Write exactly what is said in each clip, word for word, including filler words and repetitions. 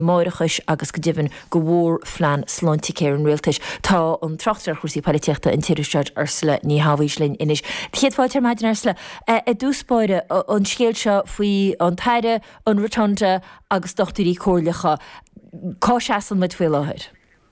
Máirichas agus go divan go bhór flean slánticéir an réaltais tá an trachtar chusaí políteachta an tíiristeid Ursula ní havíslinn inis. Chéad fáilte maidin Ursula, a dúspáide an scéal seo faoi an taire, an rotunda agus dochtúí cóirlacha. Cá seasan muid faoi láthir?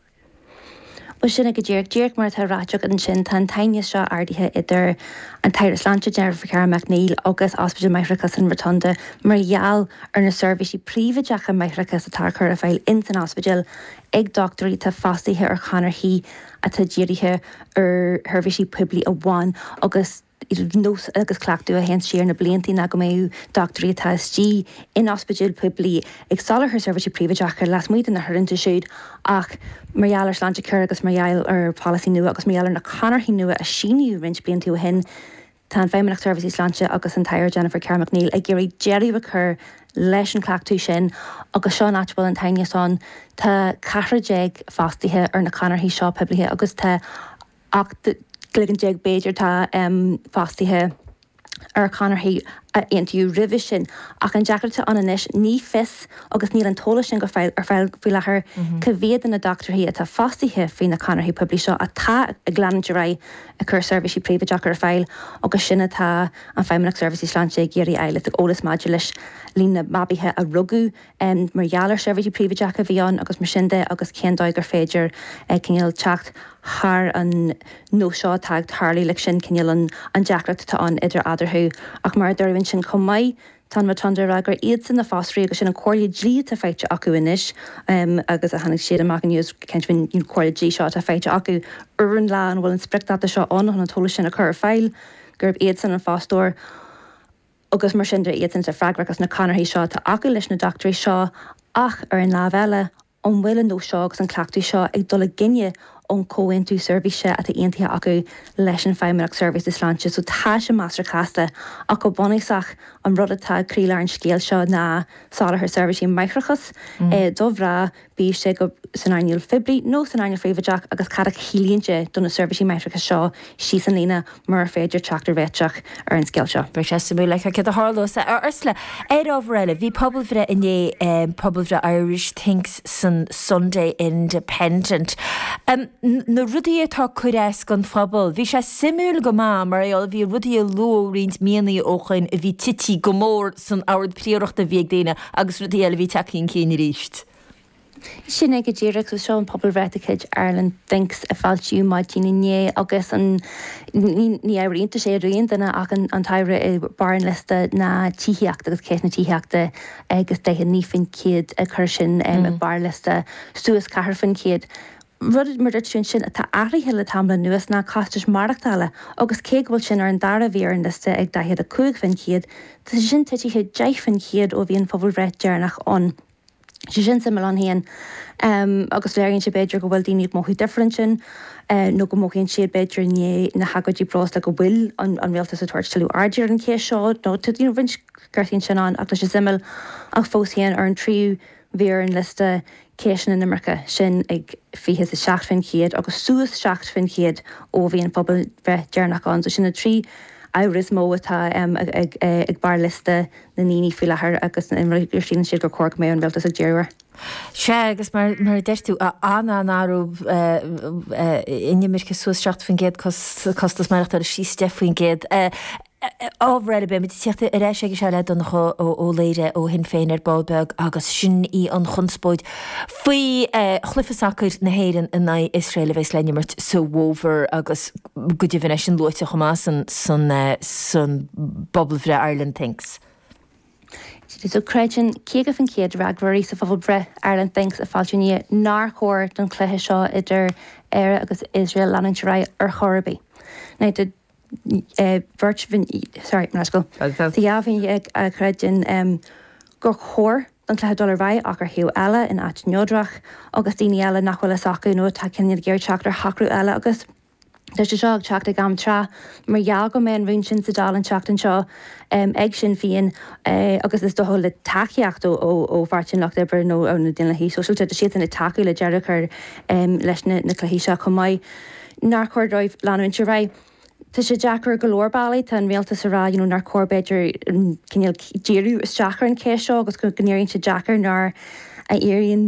Well, sinna go ddíirc ddíirc mar tá ráteach an sin tá taine seo ardaithe idir an tair Sláinte Jennifer Cara McNeil agus Ospidéal Meithreachas an Rotunda mar gheall ar na servicí príomhaideacha Meithreachas atá chur a bhfuil in an Ospidéal ag doctorí tá fastaithe ar chanarthaí a tá ddíirithe ar thurbhísí poiblí a bháin agus nós agus clachtú a hen siar na bliantí na go méú doctorí atá istí in Ospidéal poiblí ag salar ar servicí príomhaideacha las muoite na thuirinta siúd ach margheall ar Sláinte Cara agus margheall ar policy nua agus margheall ar na chanarthaí nua a síniú rint bliantí a hen tá an feimmeach servicí Sláinte agus an tair Jennifer Cara McNeil ag géirí Jerry recur leis an clachtú sin agus seo náitbal an taine son tá cathraéig fastaithe ar na chanarthaí seo poiblíthe agus tá ach gligan déag béidir tá um, fastaithe ar chanarthaí a aontaú ribh sin ach an deachirte an inis ní fis agus níl an tóla sin go fáil ar fáil faoi lethir cohvéad na doctorthaí atá fastaithe faoin na chanarthaí poiblí seo atá a glanann rá a chur servicí príomhaideach ar fáil agus sinna tá an feimmeach servicí Sláinte géirí eile ag ólas maidir leis lína mabíthe a rugú um, mar gheall ar servicí príomhaideach a bhíán agus mar sinnde agus céandáid gur féidir ag cinneal teacht haar an nó seo tag Harley le sin cinneal an an deachreacht tá an idir adarthú ach mar d'irvin sin com mai tan matanda ragur iad sin na fásrí agus sin an cóirla dlí a feite acu inis um, agus a hanig siad amach an ús ceintminún cóirla dlí seo a feite acu uran lá an bhfuil an sprectata seo an an tóla sin a chur fáil gurb iad san an fástór agus mar sin iad sin a freigra agus na canarthaí seo tá acu leis na doctorí seo ach ar an lábheile an bhfuil an nó seo agus an clachtú seo ag dul ginne an cóhain tú service at a aontaithe acu leis an feimmeach service is Sláinte, so tá sé mastercasta ach go bunaísach an rud atá crílar an scéal seo ná sála ar service Meithreachas eh, dómhrá bí sé go san ainiúil fibrí nó san ainiúil príomhaideach agus cara chilíonte don na service Meithreachas seo sí san lína mar féidir teachtar bhéteach ar an scéal seo. Bre sé samú le ce a hálosa ar Ursula é ábhreile bhí pobl bhre inné um, pobl bhre Irish Thinks san Sunday Independent. Um, na rudaí atá chuiréis gan phobal, bhí sé simúil go má mar éall bhí rudaí ló rint mianaí óchain a bhí tití go mór san áhard príoreachta bhíag déine agus rudaí eile bhí takeín céine ríist. Sin ag go ddíireach seo an pobl bhreataid Ireland Thinks a fáiltíú maidtíine né agus an ní éiríonnta sé rionntainna ach an taire i baran lista na títheachta agus céit na títheachta agus de ní fin céad a chur sin ag bar lista suas cahar fin céad. Rud mar sin sin atá áirithe le tamla nuas ná castas marachtála agus cé bhfuil sin ar an dara bhíar an lista ag dahead a cúig fin céad, tá sin titíthe deich fin céad ó bhíon pobl bhreat dearnach an. Si sin sim an héan um, agus léironn sé beidir go bhfuil daoine mothú different sin uh, nó go móchéonn siad beidir ní na hagadí prósta go bhfuil an an réaltas a tuairt talú ardíir an cé seo nó tu dtíon bhaint gurtaíonn sin an ach lei sé simil ach fós héan ar an tríú bhíar an lista céisina na America sin ag fihe a seacht fin chéad agus suas seacht fin chéad ó bhíon pobl bheith dearnach an, so sin na trí áras mó atá um, ag, ag, ag, ag bar lista na níní fi lethir agus in gur sína siad go cór mé an bhiltas a ddéirhar. Se agus mar mar deirtú a anna náró inimirce suasseacht fin géad costas maireachta a síiste faoin géad. Ábhreile be mit tíochtta a rééis se le don ó léire ó hin féin ar Ballbeg agus sin í an chunspóid. Faoi chlufasacuir na héireann in na Israel bheits lenimmert so bhóver agus go dtíhanna sin luite chomá san san Bobbal Ireland Thinks. Is ó creidin céige fan céad ragwarí sa fabhal bre Ireland Thinks a fáiltíní ná chóir don chluthe seo idir éire agus Israel leanann rá ar chorbaí. Now the Uh, Birch Vin, sorry, Nasco. The Yavin Yeg a Credin um Gur Hor, don Cleh Dollar Vai, Acker Hugh Ella in At Nyodrach, Augustine Ella, Nakwala Saka, no Takin Gear Chakra, Hakru Ella, August. There's a jog chakta gam tra, mar jago men rinshin sadal and chaktan shaw, um, egg shin fian, uh, August is the whole takiacht o o farchin lock there, no, on the dinner he social to the shit in a taku, le Jericho, um, Leshnet, Niklahisha, Komai, Narcor drive, Lano Chirai. Tá sé Jackar golóir bailí tá réalta sa rá nar córbeidir cinneal díú is Jackar an cé seo agus go gnéironn sé Jackar nar a éiríonn